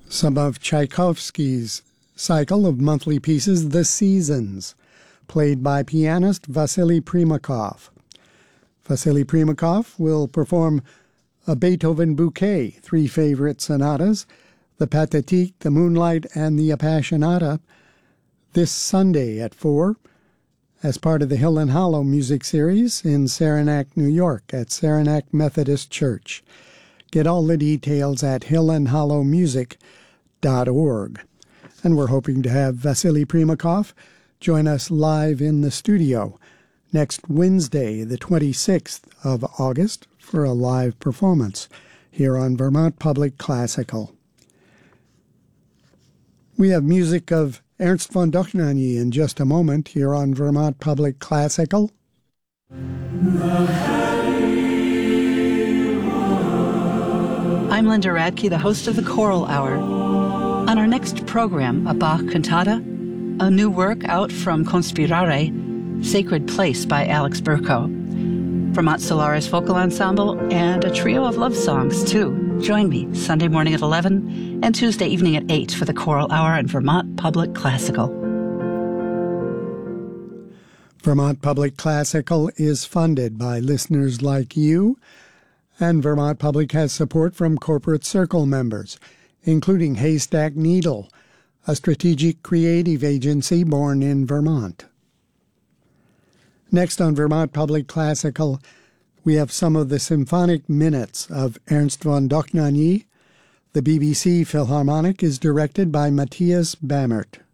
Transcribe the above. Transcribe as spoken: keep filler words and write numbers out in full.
Some of Tchaikovsky's cycle of monthly pieces, The Seasons, played by pianist Vasily Primakov. Vasily Primakov will perform a Beethoven bouquet, three favorite sonatas, the Pathétique, the Moonlight, and the Appassionata, this Sunday at four, as part of the Hill and Hollow music series in Saranac, New York, at Saranac Methodist Church. Get all the details at hill and hollow music dot org. And we're hoping to have Vasily Primakov join us live in the studio next Wednesday, the twenty-sixth of August, for a live performance here on Vermont Public Classical. We have music of Ernst von Dohnanyi in just a moment here on Vermont Public Classical. I'm Linda Radke, the host of the Choral Hour. On our next program, a Bach cantata, a new work out from Conspirare, Sacred Place by Alex Burko, Vermont Solaris Vocal Ensemble, and a trio of love songs, too. Join me Sunday morning at eleven and Tuesday evening at eight for the Choral Hour on Vermont Public Classical. Vermont Public Classical is funded by listeners like you, and Vermont Public has support from Corporate Circle members, including Haystack Needle, a strategic creative agency born in Vermont. Next on Vermont Public Classical, we have some of the symphonic minutes of Ernst von Dohnanyi. The B B C Philharmonic is directed by Matthias Bammert.